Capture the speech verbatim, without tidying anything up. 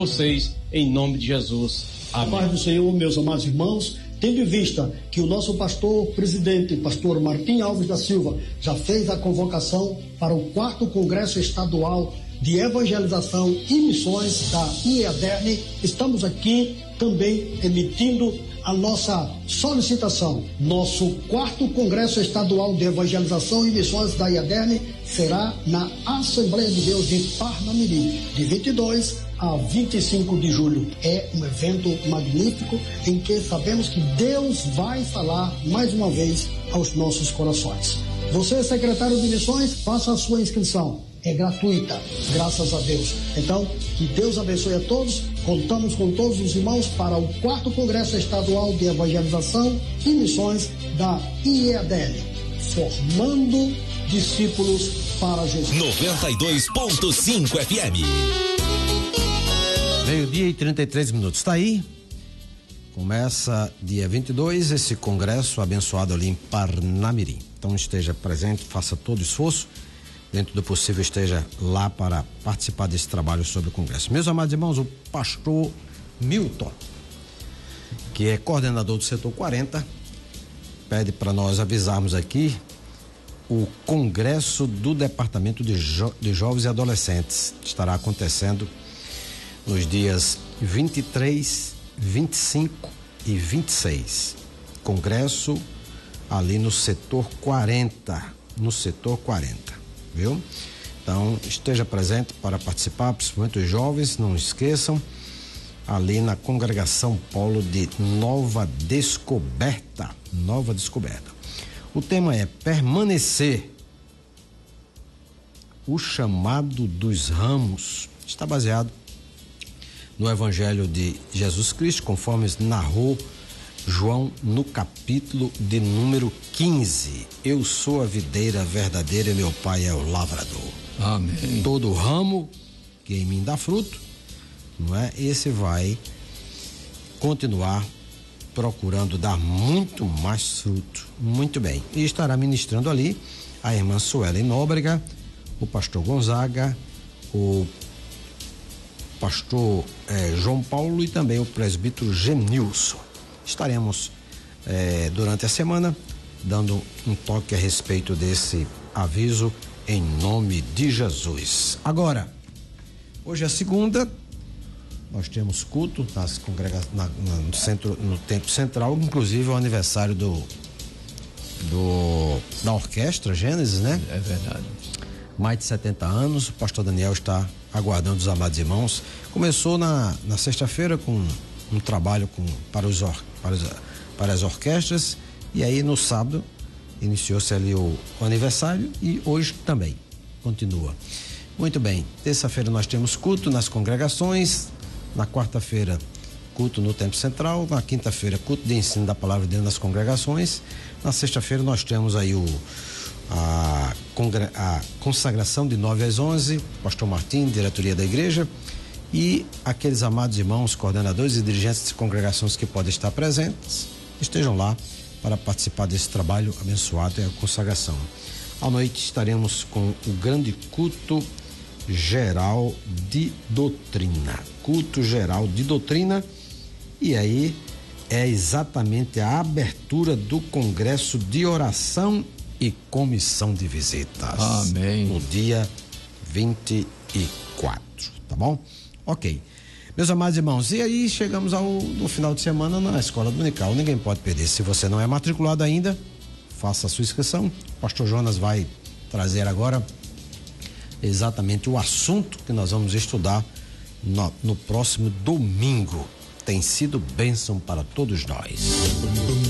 vocês, em nome de Jesus. Amém. Paz do Senhor, meus amados irmãos, tendo em vista que o nosso pastor presidente, pastor Martim Alves da Silva, já fez a convocação para o quarto Congresso Estadual de Evangelização e Missões da I E A D E R N, estamos aqui também emitindo a nossa solicitação. Nosso quarto Congresso Estadual de Evangelização e Missões da I E A D E R N será na Assembleia de Deus de Parnamirim, de vinte e dois a vinte e cinco de julho. É um evento magnífico em que sabemos que Deus vai falar mais uma vez aos nossos corações. Você, secretário de Missões, faça a sua inscrição. É gratuita, graças a Deus. Então, que Deus abençoe a todos. Contamos com todos os irmãos para o quarto Congresso Estadual de Evangelização e Missões da I E A D E R N, formando discípulos para Jesus. noventa e dois ponto cinco F M. Meio-dia e trinta e três minutos. Está aí. Começa dia vinte e dois esse congresso abençoado ali em Parnamirim. Então esteja presente, faça todo o esforço, dentro do possível esteja lá para participar desse trabalho sobre o congresso. Meus amados irmãos, o pastor Milton, que é coordenador do setor quarenta, pede para nós avisarmos aqui o congresso do departamento de, jo- de jovens e adolescentes. Estará acontecendo nos dias vinte e três, vinte e cinco e vinte e seis. Congresso ali no setor quarenta, no setor quarenta, viu? Então, esteja presente para participar, principalmente os jovens, não esqueçam, ali na congregação Polo de Nova Descoberta, Nova Descoberta. O tema é permanecer, o chamado dos ramos. Está baseado no Evangelho de Jesus Cristo, conforme narrou João no capítulo de número quinze. Eu sou a videira verdadeira e meu pai é o lavrador. Amém. Todo ramo que em mim dá fruto, não é? Esse vai continuar procurando dar muito mais fruto. Muito bem. E estará ministrando ali a irmã Suelen Nóbrega, o pastor Gonzaga, o pastor eh, João Paulo e também o presbítero Genilson. Estaremos eh, durante a semana dando um toque a respeito desse aviso em nome de Jesus. Agora, hoje é segunda, nós temos culto nas congrega- na, na, no, centro, no Templo Central, inclusive é o aniversário do, do da Orquestra Gênesis, né? É verdade. Mais de setenta anos, o pastor Daniel está aguardando os amados irmãos. Começou na, na sexta-feira com um trabalho com, para, os or, para, os, para as orquestras, e aí no sábado iniciou-se ali o, o aniversário e hoje também continua. Muito bem, terça-feira nós temos culto nas congregações, na quarta-feira culto no Templo Central, na quinta-feira culto de ensino da Palavra de Deus nas congregações, na sexta-feira nós temos aí o A, a consagração de nove às onze, pastor Martim, diretoria da igreja, e aqueles amados irmãos, coordenadores e dirigentes de congregações que podem estar presentes, estejam lá para participar desse trabalho abençoado e a consagração. À noite estaremos com o grande culto geral de doutrina, culto geral de doutrina, e aí é exatamente a abertura do congresso de oração e comissão de visitas. Amém. No dia vinte e quatro, tá bom? Ok. Meus amados irmãos, e aí chegamos ao no final de semana na Escola Dominical. Ninguém pode perder. Se você não é matriculado ainda, faça a sua inscrição. O pastor Jonas vai trazer agora exatamente o assunto que nós vamos estudar no, no próximo domingo. Tem sido bênção para todos nós.